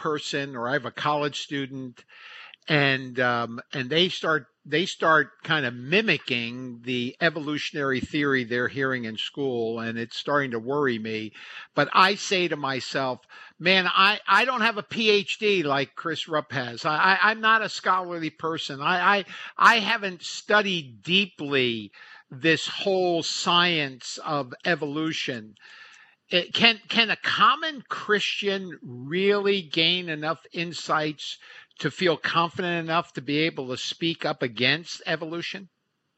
person or I have a college student, and they start kind of mimicking the evolutionary theory they're hearing in school, and it's starting to worry me. But I say to myself, man, I don't have a PhD like Chris Rupp has. I'm not a scholarly person. I haven't studied deeply this whole science of evolution. Can a common Christian really gain enough insights to feel confident enough to be able to speak up against evolution?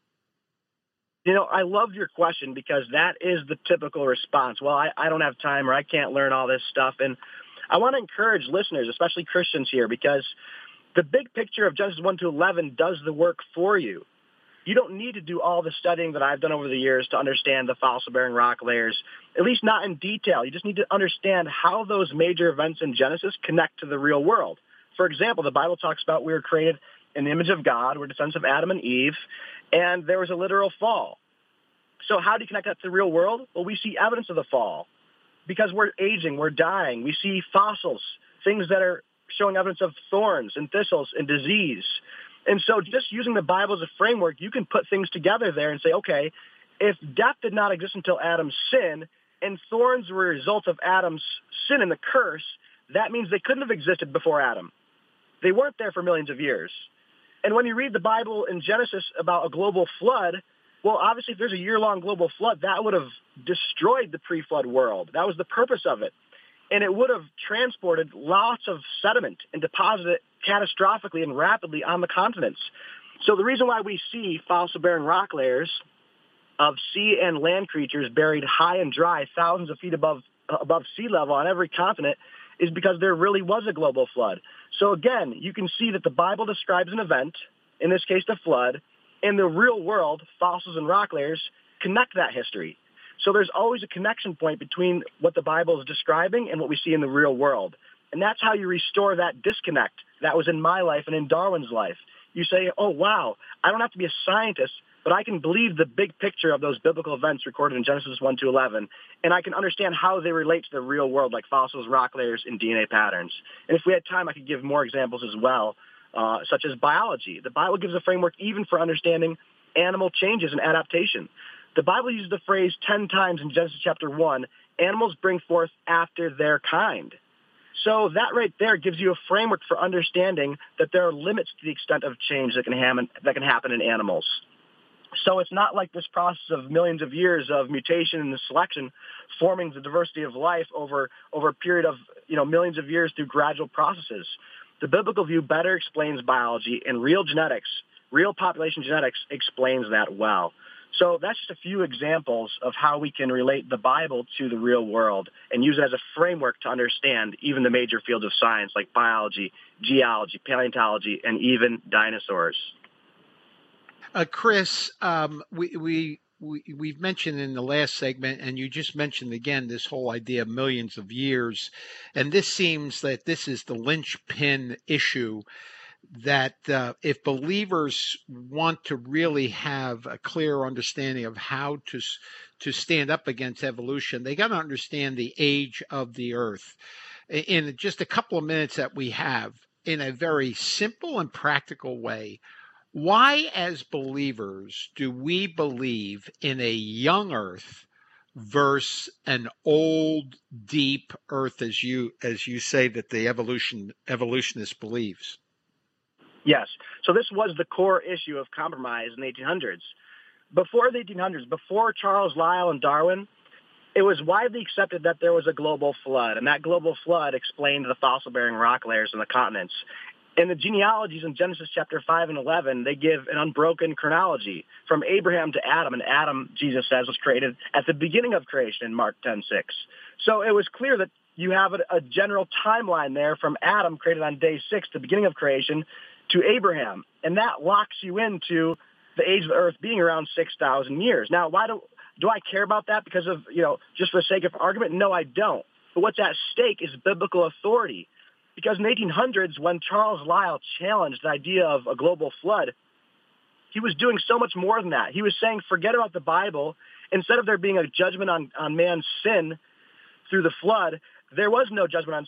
I love your question because that is the typical response. Well, I don't have time or I can't learn all this stuff. And I want to encourage listeners, especially Christians here, because the big picture of Genesis 1 to 11 does the work for you. You don't need to do all the studying that I've done over the years to understand the fossil-bearing rock layers, at least not in detail. You just need to understand how those major events in Genesis connect to the real world. For example, the Bible talks about we were created in the image of God, we're descendants of Adam and Eve, and there was a literal fall. So how do you connect that to the real world? Well, we see evidence of the fall because we're aging, we're dying. We see fossils, things that are showing evidence of thorns and thistles and disease. And so just using the Bible as a framework, you can put things together there and say, okay, if death did not exist until Adam's sin and thorns were a result of Adam's sin and the curse, that means they couldn't have existed before Adam. They weren't there for millions of years. And when you read the Bible in Genesis about a global flood, well, obviously if there's a year-long global flood, that would have destroyed the pre-flood world. That was the purpose of it. And it would have transported lots of sediment and deposited it catastrophically and rapidly on the continents. So the reason why we see fossil-bearing rock layers of sea and land creatures buried high and dry, thousands of feet above sea level on every continent, is because there really was a global flood. So again, you can see that the Bible describes an event, in this case the flood, and the real world, fossils and rock layers, connect that history. So there's always a connection point between what the Bible is describing and what we see in the real world. And that's how you restore that disconnect that was in my life and in Darwin's life. You say, oh, wow, I don't have to be a scientist, but I can believe the big picture of those biblical events recorded in Genesis 1 to 11, and I can understand how they relate to the real world, like fossils, rock layers, and DNA patterns. And if we had time, I could give more examples as well, such as biology. The Bible gives a framework even for understanding animal changes and adaptation. The Bible uses the phrase 10 times in Genesis chapter 1, animals bring forth after their kind. So that right there gives you a framework for understanding that there are limits to the extent of change that can happen in animals. So it's not like this process of millions of years of mutation and selection forming the diversity of life over a period of millions of years through gradual processes. The biblical view better explains biology, and real population genetics explains that well. So that's just a few examples of how we can relate the Bible to the real world and use it as a framework to understand even the major fields of science like biology, geology, paleontology, and even dinosaurs. Chris, we've mentioned in the last segment, and you just mentioned again this whole idea of millions of years, and this seems that this is the linchpin issue. That if believers want to really have a clear understanding of how to stand up against evolution, they got to understand the age of the earth. In just a couple of minutes that we have, in a very simple and practical way, why, as believers, do we believe in a young earth versus an old, deep earth, as you say that the evolutionist believes? Yes. So this was the core issue of compromise in the 1800s. Before the 1800s, before Charles Lyell and Darwin, it was widely accepted that there was a global flood, and that global flood explained the fossil-bearing rock layers in the continents. In the genealogies in Genesis chapter 5 and 11, they give an unbroken chronology from Abraham to Adam, and Adam, Jesus says, was created at the beginning of creation in Mark 10:6. So it was clear that you have a general timeline there from Adam, created on day 6, the beginning of creation, to Abraham, and that locks you into the age of the earth being around 6,000 years. Now, why do I care about that? Because of, just for the sake of argument? No, I don't. But what's at stake is biblical authority. Because in the 1800s, when Charles Lyell challenged the idea of a global flood, he was doing so much more than that. He was saying, forget about the Bible. Instead of there being a judgment on man's sin through the flood, there was no judgment on sin.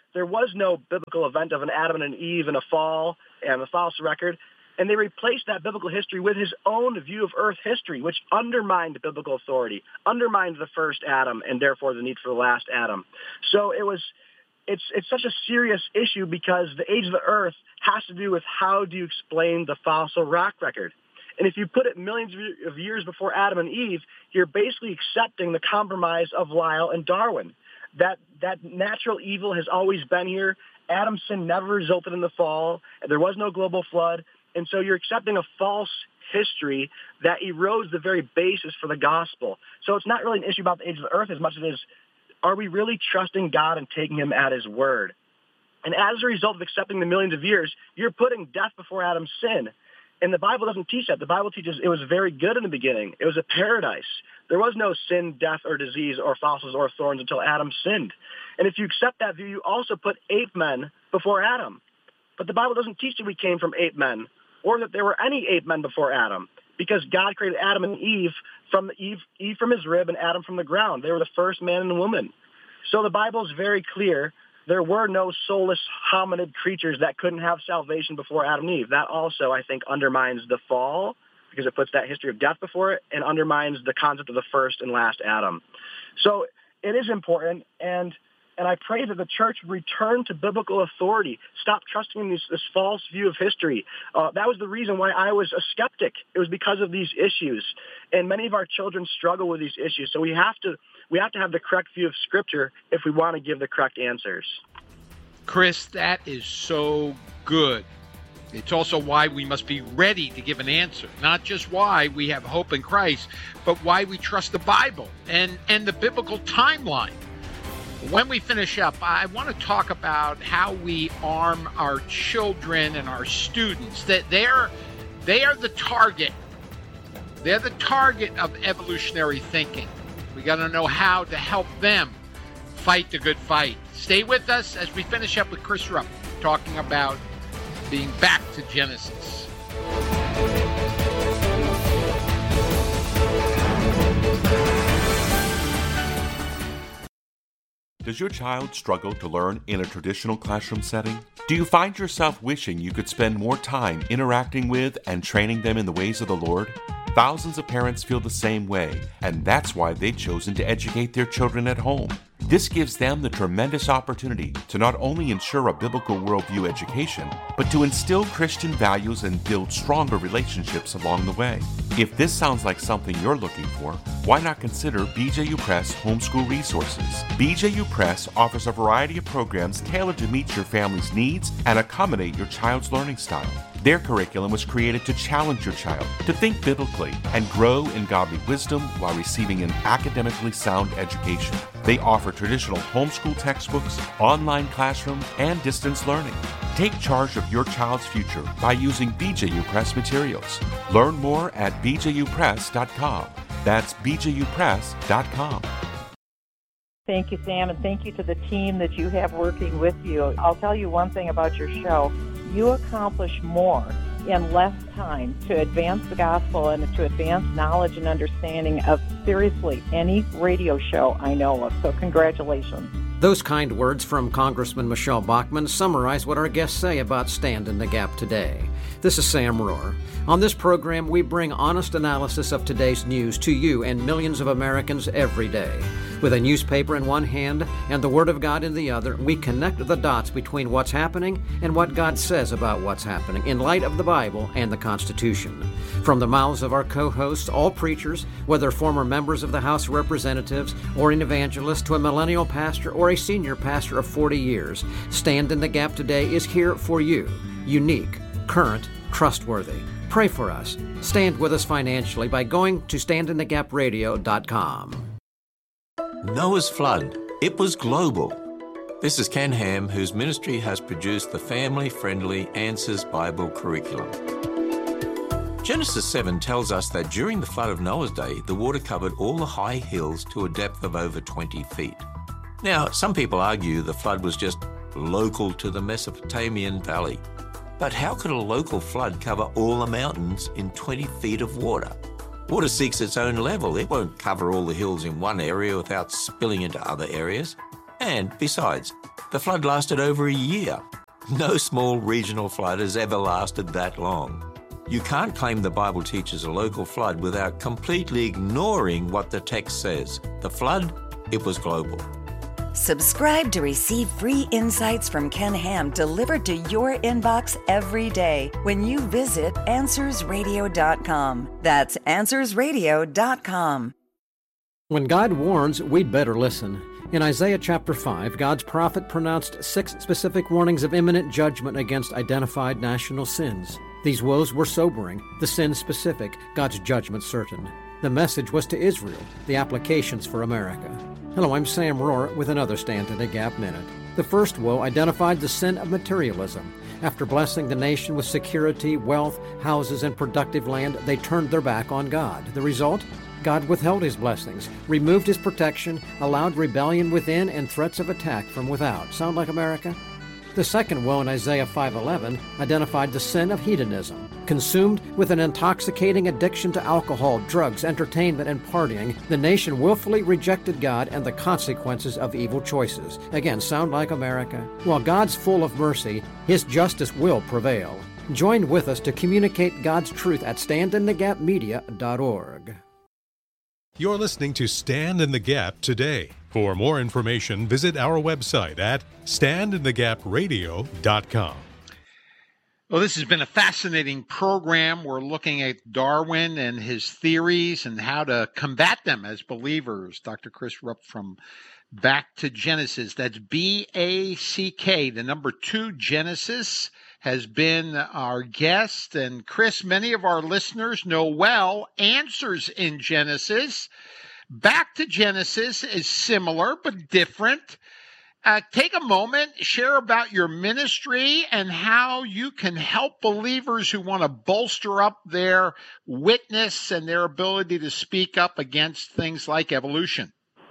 there was no biblical event of an Adam and an Eve and a fall and a false record. And they replaced that biblical history with his own view of earth history, which undermined biblical authority, undermined the first Adam, and therefore the need for the last Adam. So it's such a serious issue because the age of the earth has to do with how do you explain the fossil rock record. And if you put it millions of years before Adam and Eve, you're basically accepting the compromise of Lyell and Darwin. That natural evil has always been here. Adam's sin never resulted in the fall. There was no global flood. And so you're accepting a false history that erodes the very basis for the gospel. So it's not really an issue about the age of the earth as much as it is, are we really trusting God and taking him at his word? And as a result of accepting the millions of years, you're putting death before Adam's sin. And the Bible doesn't teach that. The Bible teaches it was very good in the beginning. It was a paradise. There was no sin, death, or disease, or fossils, or thorns until Adam sinned. And if you accept that view, you also put ape men before Adam. But the Bible doesn't teach that we came from ape men, or that there were any ape men before Adam, because God created Adam and Eve from Eve from his rib and Adam from the ground. They were the first man and woman. So the Bible is very clear. There were no soulless hominid creatures that couldn't have salvation before Adam and Eve. That also, I think, undermines the fall because it puts that history of death before it and undermines the concept of the first and last Adam. So it is important, and I pray that the church return to biblical authority, stop trusting in this false view of history. That was the reason why I was a skeptic. It was because of these issues, and many of our children struggle with these issues. So we have to have the correct view of Scripture if we want to give the correct answers. Chris, that is so good. It's also why we must be ready to give an answer, not just why we have hope in Christ, but why we trust the Bible and the biblical timeline. When we finish up, I want to talk about how we arm our children and our students, that they are the target. They're the target of evolutionary thinking. We got to know how to help them fight the good fight. Stay with us as we finish up with Chris Rupp, talking about being back to Genesis. Does your child struggle to learn in a traditional classroom setting? Do you find yourself wishing you could spend more time interacting with and training them in the ways of the Lord? Thousands of parents feel the same way, and that's why they've chosen to educate their children at home. This gives them the tremendous opportunity to not only ensure a biblical worldview education, but to instill Christian values and build stronger relationships along the way. If this sounds like something you're looking for, why not consider BJU Press Homeschool Resources? BJU Press offers a variety of programs tailored to meet your family's needs and accommodate your child's learning style. Their curriculum was created to challenge your child to think biblically and grow in godly wisdom while receiving an academically sound education. They offer traditional homeschool textbooks, online classroom, and distance learning. Take charge of your child's future by using BJU Press materials. Learn more at bjupress.com. That's bjupress.com. Thank you, Sam, and thank you to the team that you have working with you. I'll tell you one thing about your show. You accomplish more in less time to advance the gospel and to advance knowledge and understanding of seriously any radio show I know of. So congratulations. Those kind words from Congressman Michelle Bachmann summarize what our guests say about Stand in the Gap today. This is Sam Rohr. On this program, we bring honest analysis of today's news to you and millions of Americans every day. With a newspaper in one hand and the Word of God in the other, we connect the dots between what's happening and what God says about what's happening in light of the Bible and the Constitution. From the mouths of our co-hosts, all preachers, whether former members of the House of Representatives or an evangelist to a millennial pastor or a senior pastor of 40 years, Stand in the Gap today is here for you. Unique, current, trustworthy. Pray for us. Stand with us financially by going to standinthegapradio.com. Noah's flood. It was global. This is Ken Ham, whose ministry has produced the family-friendly Answers Bible curriculum. Genesis 7 tells us that during the flood of Noah's day, the water covered all the high hills to a depth of over 20 feet. Now, some people argue the flood was just local to the Mesopotamian valley. But how could a local flood cover all the mountains in 20 feet of water? Water seeks its own level. It won't cover all the hills in one area without spilling into other areas. And besides, The flood lasted over a year. No small regional flood has ever lasted that long. You can't claim the Bible teaches a local flood without completely ignoring what the text says. The flood, it was global. Subscribe to receive free insights from Ken Ham delivered to your inbox every day when you visit AnswersRadio.com. That's AnswersRadio.com. When God warns, we'd better listen. In Isaiah chapter 5, God's prophet pronounced 6 specific warnings of imminent judgment against identified national sins. These woes were sobering, the sins specific, God's judgment certain. The message was to Israel, the applications for America. Hello, I'm Sam Rohr with another Stand in the Gap Minute. The first woe identified the sin of materialism. After blessing the nation with security, wealth, houses, and productive land, they turned their back on God. The result? God withheld his blessings, removed his protection, allowed rebellion within and threats of attack from without. Sound like America? The second woe in Isaiah 5:11 identified the sin of hedonism. Consumed with an intoxicating addiction to alcohol, drugs, entertainment, and partying, the nation willfully rejected God and the consequences of evil choices. Again, sound like America? While God's full of mercy, his justice will prevail. Join with us to communicate God's truth at standinthegapmedia.org. You're listening to Stand in the Gap today. For more information, visit our website at standinthegapradio.com. Well, this has been a fascinating program. We're looking at Darwin and his theories and how to combat them as believers. Dr. Chris Rupp from Back to Genesis. That's BACK, the number 2 Genesis, has been our guest. And Chris, many of our listeners know well Answers in Genesis. Back to Genesis is similar but different. Take a moment, share about your ministry and how you can help believers who want to bolster up their witness and their ability to speak up against things like evolution.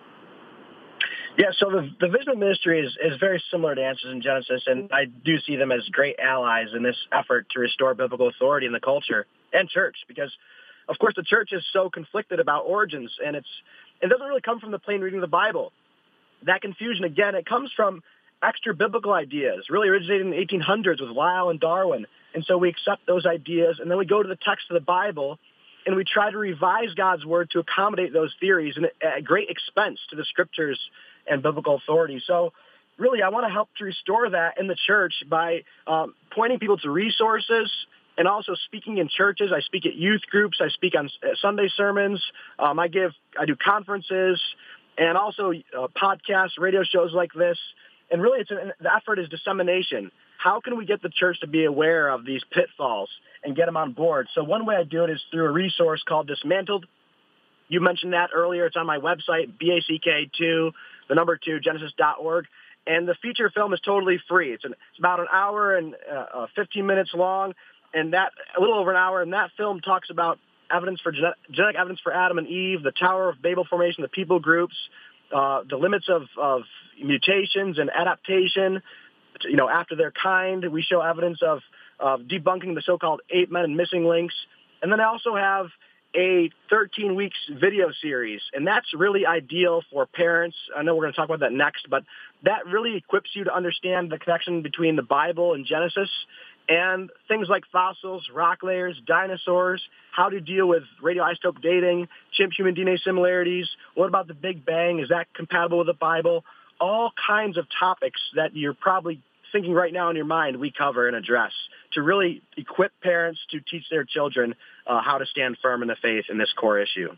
Yeah, so the vision of ministry is very similar to Answers in Genesis, and I do see them as great allies in this effort to restore biblical authority in the culture and church, because, of course, the church is so conflicted about origins, and it doesn't really come from the plain reading of the Bible. That confusion, again, it comes from extra-biblical ideas, really originating in the 1800s with Lyell and Darwin, and so we accept those ideas, and then we go to the text of the Bible, and we try to revise God's word to accommodate those theories and at great expense to the scriptures and biblical authority. So really, I want to help to restore that in the church by pointing people to resources and also speaking in churches. I speak at youth groups. I speak on Sunday sermons. I do conferences and also podcasts, radio shows like this. And really, the effort is dissemination. How can we get the church to be aware of these pitfalls and get them on board? So one way I do it is through a resource called Dismantled. You mentioned that earlier. It's on my website, BACK2, the number 2, Genesis.org. And the feature film is totally free. It's about an hour and 15 minutes long, and that a little over an hour. And that film talks about evidence for genetic evidence for Adam and Eve, the Tower of Babel formation, the people groups, the limits of mutations and adaptation. After their kind, we show evidence of debunking the so-called ape men and missing links. And then I also have a 13 weeks video series, and that's really ideal for parents. I know we're going to talk about that next, but that really equips you to understand the connection between the Bible and Genesis and things like fossils, rock layers, dinosaurs, how to deal with radioisotope dating, chimp-human DNA similarities. What about the Big Bang? Is that compatible with the Bible? All kinds of topics that you're probably thinking right now in your mind we cover and address to really equip parents to teach their children how to stand firm in the faith in this core issue.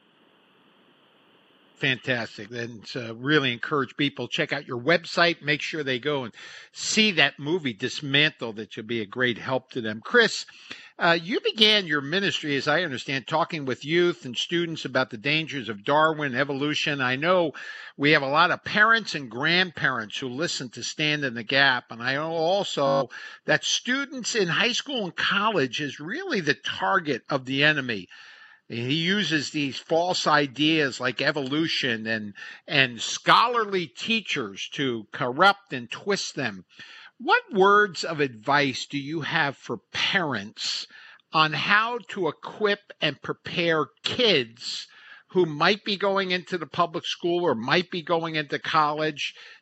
Fantastic. And really encourage people, check out your website, make sure they go and see that movie, Dismantle, that should be a great help to them. Chris, you began your ministry, as I understand, talking with youth and students about the dangers of Darwin, evolution. I know we have a lot of parents and grandparents who listen to Stand in the Gap, and I know also that students in high school and college is really the target of the enemy. He uses these false ideas like evolution and scholarly teachers to corrupt and twist them. What words of advice do you have for parents on how to equip and prepare kids who might be going into the public school or might be going into college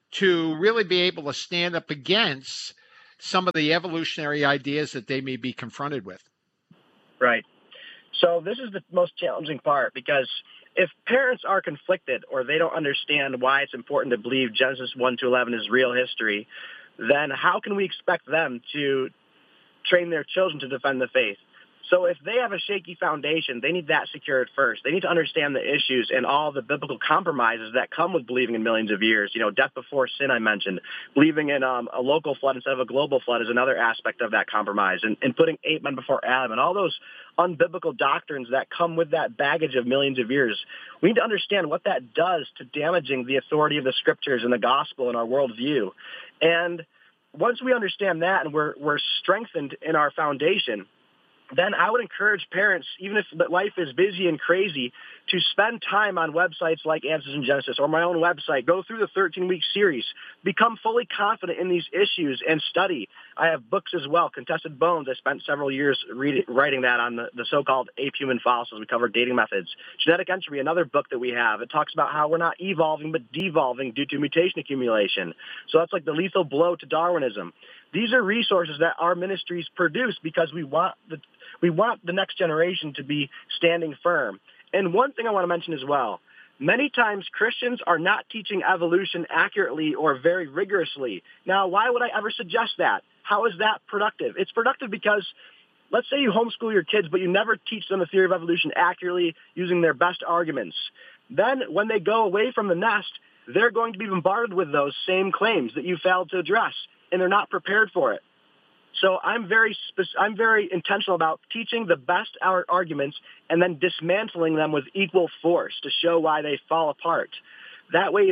to really be able to stand up against some of the evolutionary ideas that they may be confronted with. Right. So this is the most challenging part, because if parents are conflicted or they don't understand why it's important to believe Genesis 1-11 is real history, then how can we expect them to train their children to defend the faith? So if they have a shaky foundation, they need that secured first. They need to understand the issues and all the biblical compromises that come with believing in millions of years. Death before sin, I mentioned. Believing in a local flood instead of a global flood is another aspect of that compromise. And putting 8 men before Adam and all those unbiblical doctrines that come with that baggage of millions of years. We need to understand what that does to damaging the authority of the scriptures and the gospel and our worldview. And once we understand that and we're strengthened in our foundation, then I would encourage parents, even if life is busy and crazy, to spend time on websites like Answers in Genesis or my own website. Go through the 13-week series. Become fully confident in these issues and study. I have books as well, Contested Bones. I spent several years writing that on the so-called ape human fossils. We covered dating methods. Genetic Entropy, another book that we have. It talks about how we're not evolving but devolving due to mutation accumulation. So that's like the lethal blow to Darwinism. These are resources that our ministries produce because we want the next generation to be standing firm. And one thing I want to mention as well, many times Christians are not teaching evolution accurately or very rigorously. Now, why would I ever suggest that? How is that productive? It's productive because let's say you homeschool your kids, but you never teach them the theory of evolution accurately using their best arguments. Then when they go away from the nest, they're going to be bombarded with those same claims that you failed to address, and they're not prepared for it. So I'm very intentional about teaching the best arguments and then dismantling them with equal force to show why they fall apart. That way,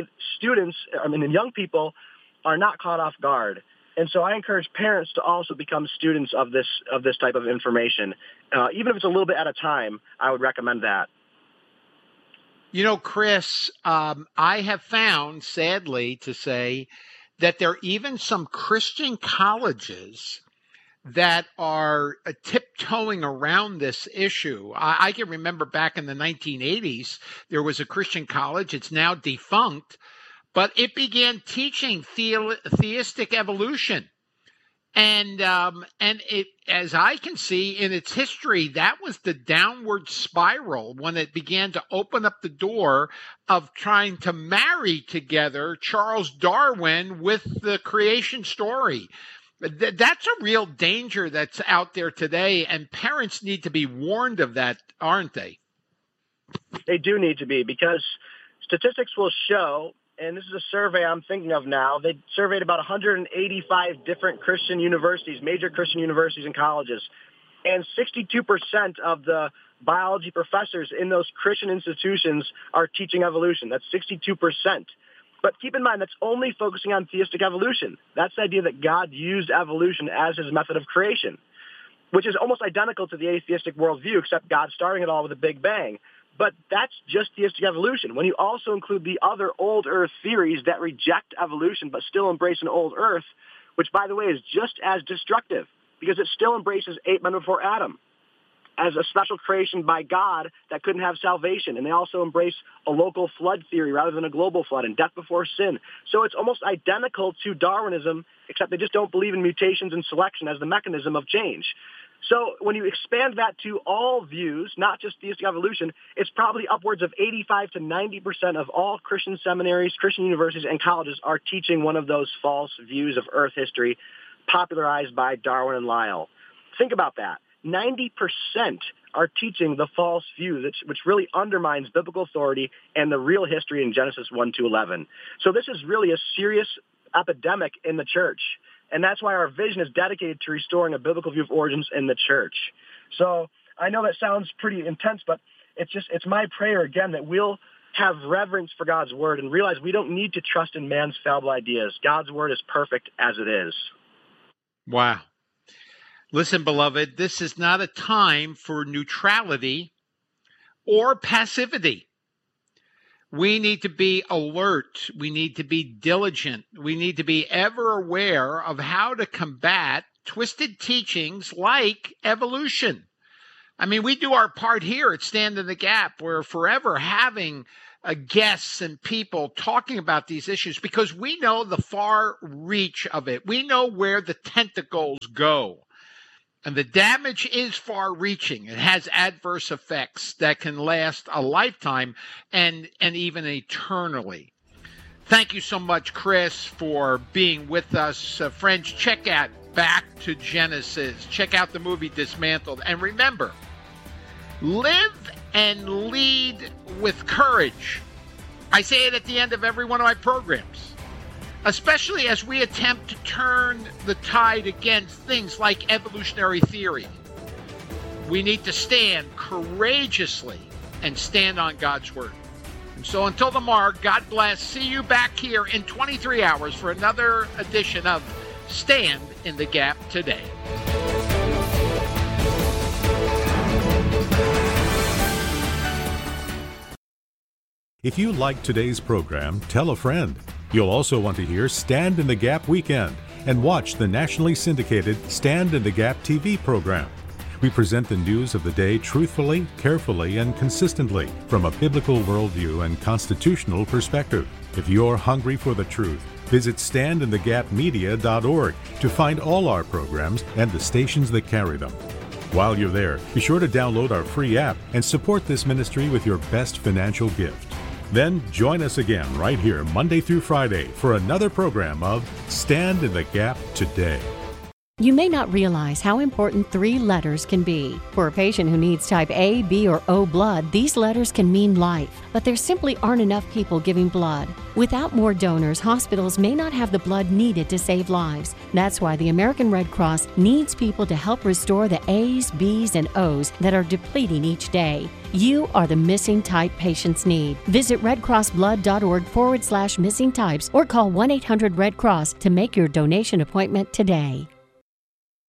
and young people are not caught off guard. And so I encourage parents to also become students of this type of information, even if it's a little bit at a time. I would recommend that. Chris, I have found, sadly to say, that there are even some Christian colleges that are tiptoeing around this issue. I can remember back in the 1980s, there was a Christian college. It's now defunct, but it began teaching theistic evolution. And it, as I can see in its history, that was the downward spiral when it began to open up the door of trying to marry together Charles Darwin with the creation story. That's a real danger that's out there today, and parents need to be warned of that, aren't they? They do need to be, because statistics will show, and this is a survey I'm thinking of now, they surveyed about 185 different Christian universities, major Christian universities and colleges, and 62% of the biology professors in those Christian institutions are teaching evolution. That's 62%. But keep in mind, that's only focusing on theistic evolution. That's the idea that God used evolution as his method of creation, which is almost identical to the atheistic worldview, except God starting it all with a Big Bang. But that's just theistic evolution. When you also include the other old Earth theories that reject evolution but still embrace an old Earth, which, by the way, is just as destructive because it still embraces 8 men before Adam as a special creation by God that couldn't have salvation. And they also embrace a local flood theory rather than a global flood and death before sin. So it's almost identical to Darwinism, except they just don't believe in mutations and selection as the mechanism of change. So when you expand that to all views, not just theistic evolution, it's probably upwards of 85 to 90% of all Christian seminaries, Christian universities, and colleges are teaching one of those false views of Earth history popularized by Darwin and Lyell. Think about that. 90% are teaching the false view, which really undermines biblical authority and the real history in Genesis 1-11. So this is really a serious epidemic in the church. And that's why our vision is dedicated to restoring a biblical view of origins in the church. So I know that sounds pretty intense, but it's my prayer, again, that we'll have reverence for God's word and realize we don't need to trust in man's fallible ideas. God's word is perfect as it is. Wow. Listen, beloved, this is not a time for neutrality or passivity. We need to be alert. We need to be diligent. We need to be ever aware of how to combat twisted teachings like evolution. I mean, we do our part here at Stand in the Gap. We're forever having guests and people talking about these issues because we know the far reach of it. We know where the tentacles go. And the damage is far-reaching. It has adverse effects that can last a lifetime and even eternally. Thank you so much, Chris, for being with us. Friends, check out Back to Genesis. Check out the movie Dismantled. And remember, live and lead with courage. I say it at the end of every one of my programs, especially as we attempt to turn the tide against things like evolutionary theory. We need to stand courageously and stand on God's word. And so until tomorrow, God bless. See you back here in 23 hours for another edition of Stand in the Gap Today. If you liked today's program, tell a friend. You'll also want to hear Stand in the Gap Weekend and watch the nationally syndicated Stand in the Gap TV program. We present the news of the day truthfully, carefully, and consistently from a biblical worldview and constitutional perspective. If you're hungry for the truth, visit standinthegapmedia.org to find all our programs and the stations that carry them. While you're there, be sure to download our free app and support this ministry with your best financial gift. Then join us again right here Monday through Friday for another program of Stand in the Gap Today. You may not realize how important 3 letters can be. For a patient who needs type A, B, or O blood, these letters can mean life, but there simply aren't enough people giving blood. Without more donors, hospitals may not have the blood needed to save lives. That's why the American Red Cross needs people to help restore the A's, B's, and O's that are depleting each day. You are the missing type patients need. Visit redcrossblood.org/missing types or call 1-800-RED-CROSS to make your donation appointment today.